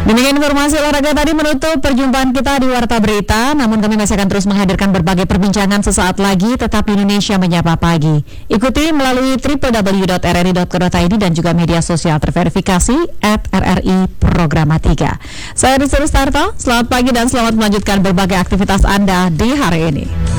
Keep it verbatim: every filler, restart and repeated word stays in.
Demikian informasi olahraga tadi menutup perjumpaan kita di Warta Berita. Namun kami masih akan terus menghadirkan berbagai perbincangan sesaat lagi. Tetap Indonesia Menyapa Pagi. Ikuti melalui w w w dot r r i dot co dot i d dan juga media sosial terverifikasi at r r i Programa tiga. Saya Rizal Starto, selamat pagi dan selamat melanjutkan berbagai aktivitas Anda di hari ini.